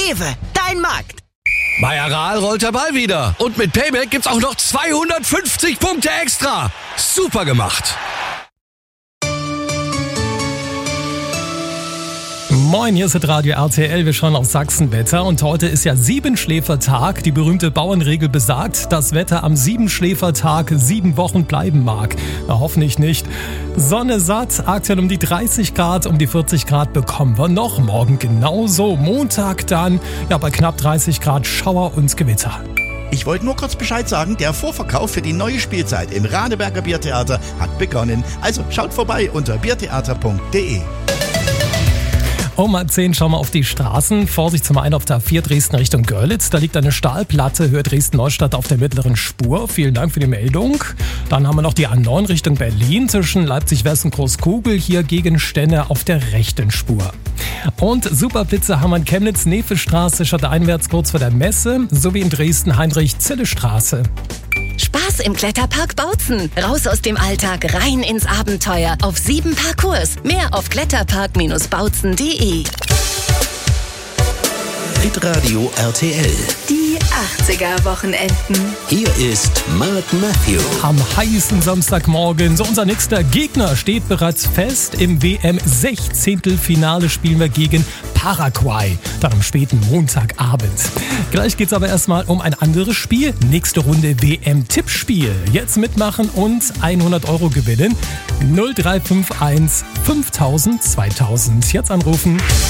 Rewe, dein Markt. Bei Aral rollt der Ball wieder. Und mit Payback gibt's auch noch 250 Punkte extra. Super gemacht. Moin, hier ist Radio RTL, wir schauen auf Sachsenwetter und heute ist ja Siebenschläfertag. Die berühmte Bauernregel besagt, dass Wetter am Siebenschläfertag 7 Wochen bleiben mag. Na, hoffentlich nicht. Sonne satt, aktuell um die 30 Grad, um die 40 Grad bekommen wir noch. Morgen genauso, Montag dann, ja bei knapp 30 Grad Schauer und Gewitter. Ich wollte nur kurz Bescheid sagen, der Vorverkauf für die neue Spielzeit im Radeberger Biertheater hat begonnen. Also schaut vorbei unter biertheater.de. Um 10 schauen wir auf die Straßen. Vorsicht zum einen auf der A4 Dresden Richtung Görlitz. Da liegt eine Stahlplatte, Höhe Dresden-Neustadt auf der mittleren Spur. Vielen Dank für die Meldung. Dann haben wir noch die A9 Richtung Berlin zwischen Leipzig-West und Großkugel. Hier Gegenstände auf der rechten Spur. Und Superblitze haben wir in Chemnitz, Nevestraße, stadteinwärts kurz vor der Messe, sowie in Dresden Heinrich-Zille-Straße. Spaß im Kletterpark Bautzen. Raus aus dem Alltag, rein ins Abenteuer. Auf 7 Parcours. Mehr auf kletterpark-bautzen.de. Hitradio RTL. Die 80er-Wochenenden. Hier ist Mark Matthew. Am heißen Samstagmorgen, so unser nächster Gegner steht bereits fest. Im WM-16-Finale spielen wir gegen Paraguay, dann am späten Montagabend. Gleich geht's aber erstmal um ein anderes Spiel. Nächste Runde WM-Tippspiel. Jetzt mitmachen und 100 € gewinnen. 0351 5000 2000. Jetzt anrufen.